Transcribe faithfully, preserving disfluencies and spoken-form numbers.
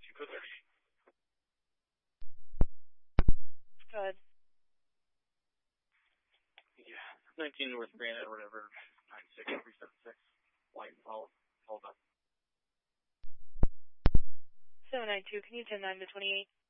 two code thirty-eight. Go ahead. Yeah, nineteen North Granite or whatever, nine six three seven six. Light, follow, follow up. seven nine two, can you ten nine to twenty-eight?